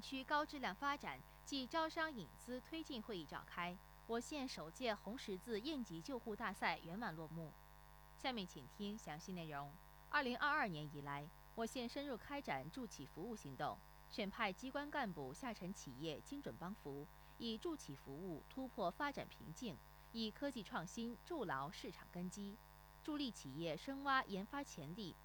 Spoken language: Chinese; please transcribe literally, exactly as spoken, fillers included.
区高质量发展暨招商引资推进会议召开，我县首届红十字应急救护大赛圆满落幕。下面请听详细内容。二零二二年以来，我县深入开展助企服务行动，选派机关干部下沉企业精准帮扶，以助企服务突破发展瓶颈，以科技创新筑牢市场根基，助力企业深挖研发潜力，